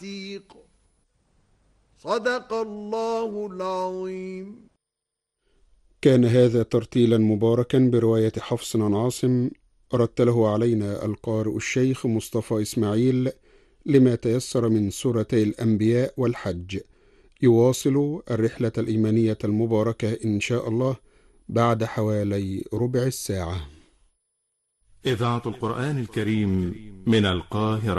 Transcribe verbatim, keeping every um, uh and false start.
عتيق. صدق الله العظيم. كان هذا ترتيلا مباركا برواية حفص عن عاصم، رتله علينا القارئ الشيخ مصطفى إسماعيل لما تيسر من سورتي الأنبياء والحج. يواصل الرحلة الإيمانية المباركة إن شاء الله بعد حوالي ربع الساعة. إذاعة القرآن الكريم من القاهرة.